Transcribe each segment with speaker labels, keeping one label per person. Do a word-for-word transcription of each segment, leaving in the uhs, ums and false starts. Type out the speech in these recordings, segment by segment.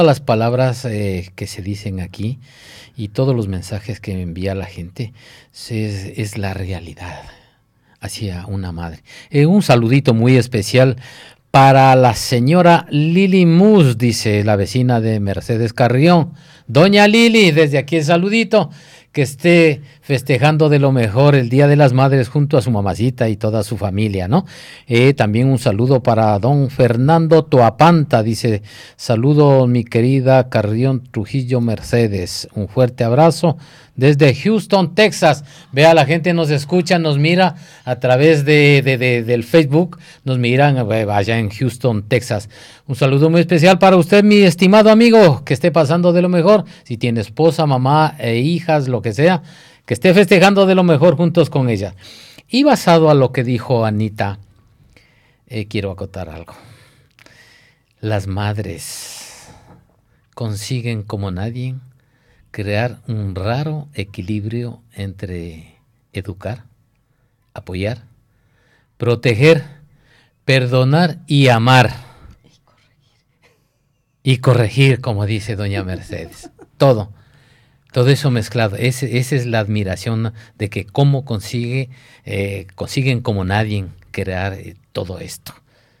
Speaker 1: las palabras eh, que se dicen aquí y todos los mensajes que envía la gente es, es la realidad hacia una madre. Eh, un saludito muy especial para la señora Lili Mus, dice la vecina de Mercedes Carrión. Doña Lili, desde aquí el saludito, que esté festejando de lo mejor el Día de las Madres junto a su mamacita y toda su familia, ¿no? Eh, también un saludo para don Fernando Toapanta, dice, saludo mi querida Carrión Trujillo Mercedes, un fuerte abrazo desde Houston, Texas. Vea, la gente nos escucha, nos mira a través de, de, de del Facebook, nos miran allá en Houston, Texas. Un saludo muy especial para usted, mi estimado amigo, que esté pasando de lo mejor, si tiene esposa, mamá e hijas, lo que sea, que esté festejando de lo mejor juntos con ella. Y basado a lo que dijo Anita, eh, quiero acotar algo. Las madres consiguen como nadie crear un raro equilibrio entre educar, apoyar, proteger, perdonar y amar. Y corregir, como dice doña Mercedes. Todo. Todo eso mezclado. Ese, esa es la admiración de que cómo consigue, eh, consiguen como nadie crear eh, todo esto.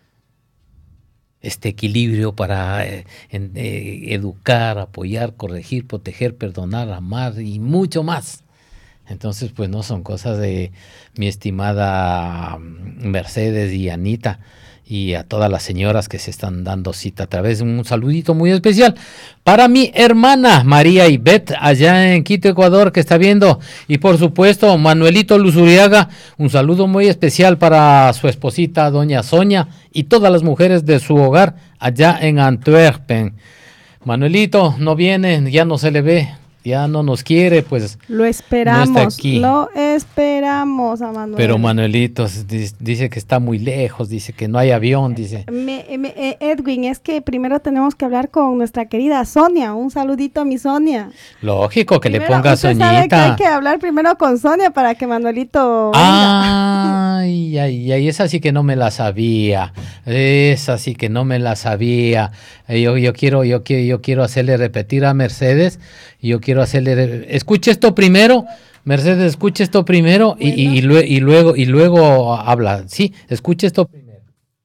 Speaker 1: Este equilibrio para eh, en, eh, educar, apoyar, corregir, proteger, perdonar, amar y mucho más. Entonces, pues no son cosas de mi estimada Mercedes y Anita y a todas las señoras que se están dando cita a través de un saludito muy especial para mi hermana María Ivette allá en Quito, Ecuador, que está viendo, y por supuesto Manuelito Luzuriaga, un saludo muy especial para su esposita doña Sonia y todas las mujeres de su hogar allá en Antwerpen. Manuelito no viene, ya no se le ve, ya no nos quiere, pues
Speaker 2: lo esperamos,
Speaker 1: no está aquí.
Speaker 2: Lo esperamos a Manuel.
Speaker 1: Pero Manuelito dice que está muy lejos, dice que no hay avión, dice.
Speaker 2: Me, me, Edwin, es que primero tenemos que hablar con nuestra querida Sonia. Un saludito a mi Sonia.
Speaker 1: Lógico, que primero, le ponga
Speaker 2: usted
Speaker 1: Soñita.
Speaker 2: Sabe que hay que hablar primero con Sonia para que Manuelito
Speaker 1: Ay, ay, ay, esa sí que no me la sabía. Esa sí que no me la sabía. Yo, yo quiero, yo quiero, yo quiero hacerle repetir a Mercedes. Yo quiero hacerle, escuche esto primero, Mercedes, escuche esto primero, bueno. y, y, y, lue, y luego y luego habla. Sí, escuche esto primero.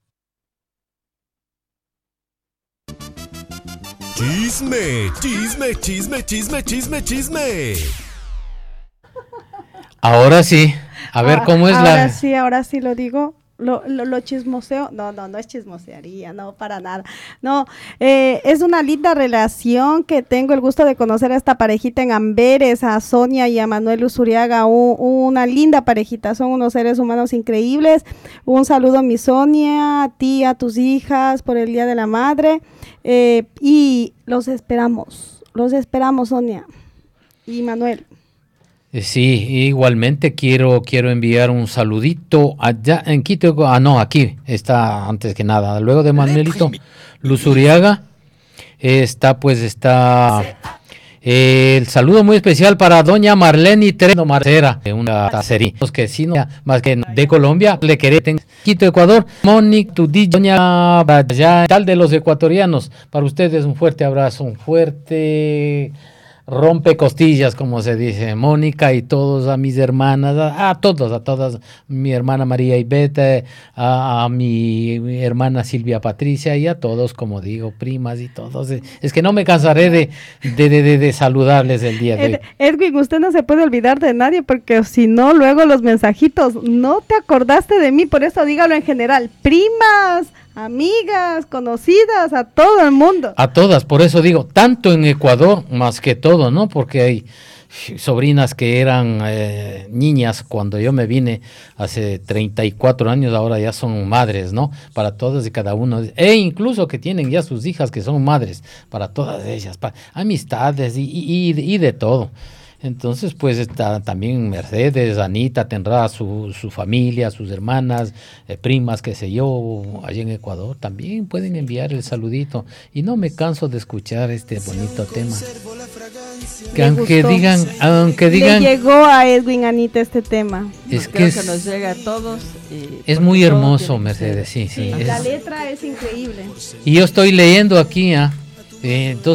Speaker 3: Chisme, chisme, chisme, chisme, chisme, chisme.
Speaker 1: Ahora sí, a ver cómo es
Speaker 2: ahora
Speaker 1: la.
Speaker 2: Ahora sí, ahora sí lo digo. Lo, lo, lo chismoseo, no, no, no es chismosearía, no, para nada, no, eh, es una linda relación que tengo el gusto de conocer a esta parejita en Amberes, a Sonia y a Manuel Luzuriaga, un, una linda parejita, son unos seres humanos increíbles. Un saludo a mi Sonia, a ti, a tus hijas por el Día de la Madre, eh, y los esperamos, los esperamos Sonia y Manuel.
Speaker 1: Sí, igualmente quiero quiero enviar un saludito allá en Quito. Ah, no, aquí está antes que nada. Luego de Manuelito Luzuriaga está pues está eh, el saludo muy especial para doña Marlene Treno Marcera, una tacería que sí, no, más que de Colombia, le queremos Quito, Ecuador. Mónica Tudí, doña allá, tal de los ecuatorianos. Para ustedes un fuerte abrazo, un fuerte rompe costillas, como se dice, Mónica y todos, a mis hermanas, a, a todos, a todas, mi hermana María Ivette, a, a mi, mi hermana Silvia Patricia y a todos, como digo, primas y todos. Es que no me cansaré de, de, de, de, de saludarles el día de hoy.
Speaker 2: Edwin, usted no se puede olvidar de nadie, porque si no, luego los mensajitos, no te acordaste de mí, por eso dígalo en general, primas, amigas, conocidas, a todo el mundo.
Speaker 1: A todas, por eso digo, tanto en Ecuador, más que todo, ¿no? Porque hay sobrinas que eran eh, niñas cuando yo me vine hace treinta y cuatro años, ahora ya son madres, ¿no? Para todas y cada uno, e incluso que tienen ya sus hijas que son madres, para todas ellas, para amistades y, y, y de todo. Entonces, pues está también Mercedes, Anita tendrá su, su familia, sus hermanas, eh, primas, qué sé yo, allá en Ecuador. También pueden enviar el saludito. Y no me canso de escuchar este bonito tema. Que aunque gustó. digan, aunque digan...
Speaker 2: Le llegó a Edwin, Anita, este tema.
Speaker 4: Es que, es, que nos llega a todos.
Speaker 1: Y es muy hermoso, Mercedes, sí, sí.
Speaker 2: sí
Speaker 1: es,
Speaker 2: la letra es increíble.
Speaker 1: Y yo estoy leyendo aquí, ¿ah? ¿eh? Eh, entonces